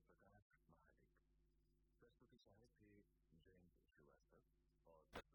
प्रकाश महादेव। प्रस्तुति सहायक थे जयंत श्रीवास्तव और